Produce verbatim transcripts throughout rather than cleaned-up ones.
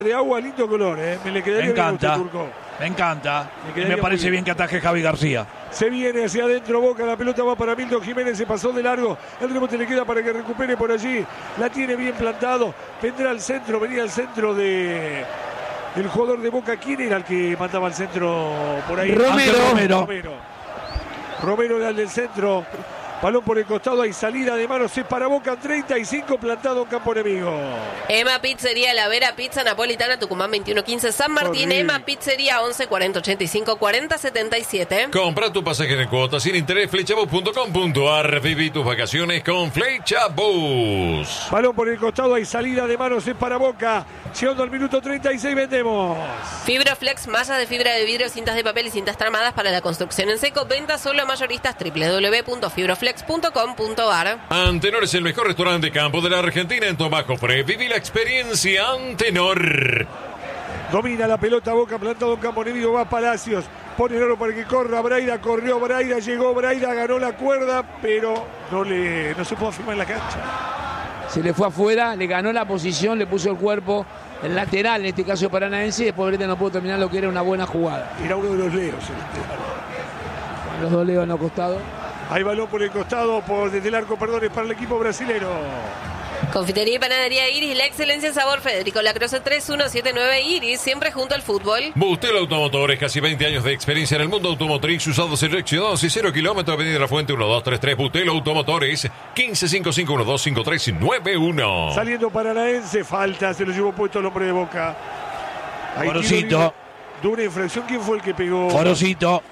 De agua, lindo color, ¿eh? Me le quedaría me encanta, bien Turco. Me encanta. Me, me parece bien. bien que ataje Javi García. Se viene hacia adentro Boca, la pelota va para Milton Jiménez, se pasó de largo, el rebote le queda para que recupere por allí, la tiene bien plantado, vendrá al centro, venía al centro de el jugador de Boca. ¿Quién era el que mandaba al centro por ahí? Romero. Romero. Romero, Romero era el del centro. Balón por el costado, hay salida de manos, es para Boca, treinta y cinco, plantado en campo enemigo. Emma Pizzería, La Vera, Pizza Napolitana, Tucumán veintiuno quince, San Martín. Horrible. Emma Pizzería, once cuarenta ochenta y cinco cuarenta setenta y siete. Compra tu pasaje en cuotas sin interés, flechabus punto com punto ar. Viví tus vacaciones con Flechabus. Balón por el costado, hay salida de manos, es para Boca. Llegando al minuto treinta y seis, vendemos. Fibroflex, mallas de fibra de vidrio, cintas de papel y cintas tramadas para la construcción en seco. Venta solo a mayoristas, doble u doble u doble u punto fibroflex punto com punto ar. Antenor es el mejor restaurante de campo de la Argentina en Tomás Jofre. Viví la experiencia Antenor. Domina la pelota Boca, plantado en campo enemigo, va Palacios. Pone el oro para que corra Braida, corrió Braida, llegó Braida, ganó la cuerda, pero no, le, no se pudo afirmar en la cancha. Se le fue afuera, le ganó la posición, le puso el cuerpo, el lateral, en este caso Paranaense, y después Breta no pudo terminar lo que era una buena jugada. Era uno de los leos. Con los dos leos en los costados. Hay balón por el costado, por desde el arco, perdón, es para el equipo brasilero. Confitería y panadería Iris, la excelencia en sabor. Federico Lacroze tres uno siete nueve Iris, siempre junto al fútbol. Bustel Automotores, casi veinte años de experiencia en el mundo automotriz, usados seleccionados y cero kilómetros, Avenida La Fuente uno dos tres tres. Bustel Automotores, quince cinco cinco uno dos cinco tres nueve uno. Saliendo Paranaense, falta, se lo llevó puesto el hombre de Boca. Forosito. De una infracción, ¿quién fue el que pegó? Forosito.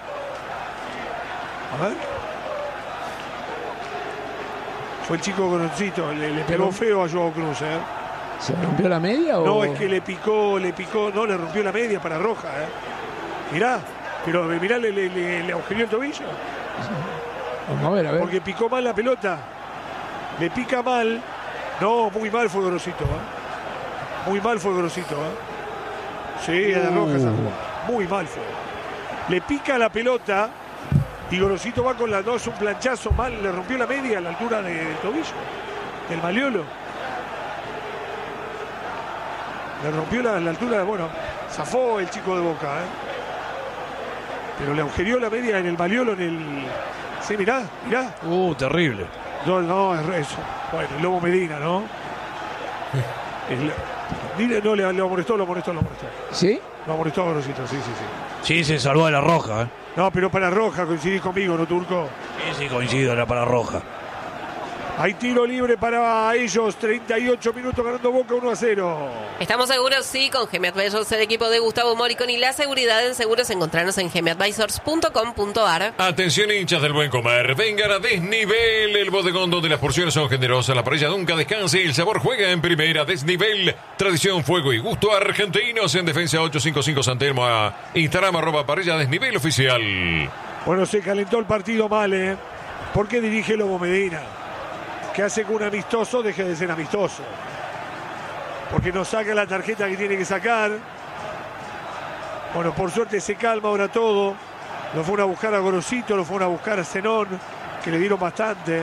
A ver. Fue el chico Groncito, le, le pegó feo a Joao Cruz, ¿eh? ¿Se rompió la media o...? No, es que le picó, le picó, no, le rompió la media para Roja, ¿eh? Mirá, pero mirá, le, le, le, le agujereó el tobillo. Vamos a ver, a ver. Porque picó mal la pelota. Le pica mal. No, muy mal fue Grosito, ¿eh? Muy mal fue Grosito, ¿eh? Sí, a la Roja esa jugada. Muy mal fue. Le pica la pelota. Y Gorosito va con las dos, un planchazo mal, le rompió la media a la altura de, del tobillo, del Maliolo. Le rompió la, la altura, bueno, zafó el chico de Boca, ¿eh? Pero le agujereó la media en el Maliolo, en el... Sí, mirá, mirá. Uh, terrible. No, no, es eso. Bueno, el Lobo Medina, ¿no? El... Dile, no, le, le amonestó, lo amonestó, lo amonestó. ¿Sí? Lo amonestó a Gorosito, sí, sí, sí. Sí, se salvó de la Roja, ¿eh? No, pero para Roja, coincidís conmigo, ¿no, Turco? Sí, sí, coincido, era para Roja. Hay tiro libre para ellos, treinta y ocho minutos ganando Boca uno a cero. Estamos seguros, sí, con G M Advisors, el equipo de Gustavo Moricón, y la seguridad en seguros. Encontrarnos en g m advisors punto com punto ar. Atención, hinchas del buen comer, vengan a Desnivel, el bodegón donde las porciones son generosas, la parrilla nunca descansa y el sabor juega en primera. Desnivel, tradición, fuego y gusto argentinos. En Defensa ochocientos cincuenta y cinco San Telmo, a Instagram arroba parrilla Desnivel oficial. Bueno, se calentó el partido mal, ¿eh? ¿Por qué dirige Lobo Medina? Que hace que un amistoso deje de ser amistoso. Porque no saca la tarjeta que tiene que sacar. Bueno, por suerte se calma ahora todo. Lo fueron a buscar a Gorosito, lo fueron a buscar a Zenón, que le dieron bastante.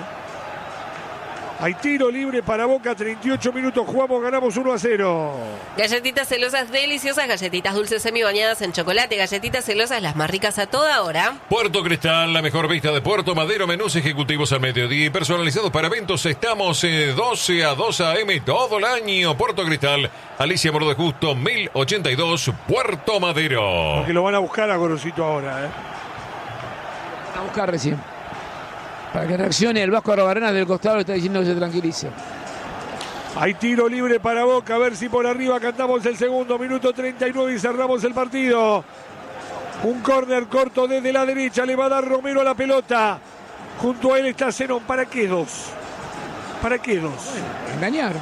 Hay tiro libre para Boca, treinta y ocho minutos, jugamos, ganamos uno a cero. Galletitas celosas deliciosas, galletitas dulces semibañadas en chocolate, galletitas celosas las más ricas a toda hora. Puerto Cristal, la mejor vista de Puerto Madero, menús ejecutivos al mediodía y personalizados para eventos. Estamos eh, doce a dos a eme todo el año. Puerto Cristal, Alicia Moro de Justo, mil ochenta y dos, Puerto Madero. Porque lo van a buscar a Gorosito ahora, ¿eh? Van a buscar recién. Para que reaccione el Vasco Arrobarena del costado, le está diciendo que se tranquilice. Hay tiro libre para Boca, a ver si por arriba cantamos el segundo, minuto treinta y nueve y cerramos el partido. Un córner corto desde la derecha, le va a dar Romero a la pelota. Junto a él está Zenón. ¿Para qué dos? ¿Para qué dos? Bueno, engañar.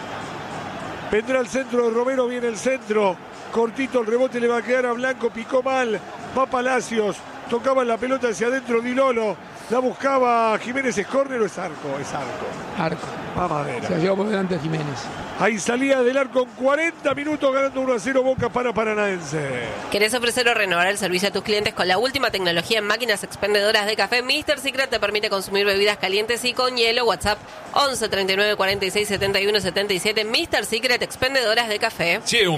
Vendrá el centro de Romero, viene el centro. Cortito, el rebote le va a quedar a Blanco, picó mal. Va Palacios, tocaba la pelota hacia adentro Di Lolo. La buscaba Jiménez, ¿es córner o es arco? Es arco. Arco. Mamadera. Se la llevó por delante Jiménez. Ahí salía del arco con cuarenta minutos ganando uno a cero Boca para Paranaense. ¿Querés ofrecer o renovar el servicio a tus clientes con la última tecnología en máquinas expendedoras de café? míster Secret te permite consumir bebidas calientes y con hielo. WhatsApp once treinta y nueve cuarenta y seis setenta y uno setenta y siete. míster Secret, expendedoras de café. Si un